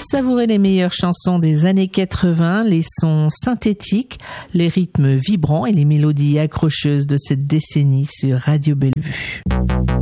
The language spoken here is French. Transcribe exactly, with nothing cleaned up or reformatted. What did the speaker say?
Savourez les meilleures chansons des années quatre-vingts, les sons synthétiques, les rythmes vibrants et les mélodies accrocheuses de cette décennie sur Radio Bellevue.